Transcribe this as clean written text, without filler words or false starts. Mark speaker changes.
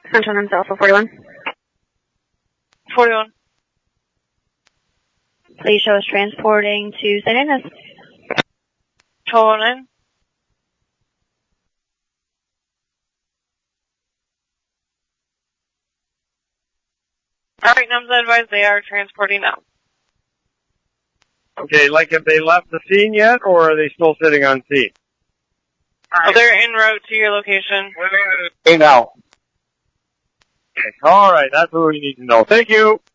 Speaker 1: Central Names Alpha 41.
Speaker 2: 41.
Speaker 1: Please show us transporting to St. Inez.
Speaker 2: 1209. Alright, NAMSA advised they are transporting now.
Speaker 3: Okay, like have they left the scene yet, or are they still sitting on scene?
Speaker 2: They're en route to your location.
Speaker 3: Okay, now. Alright, that's what we need to know. Thank you.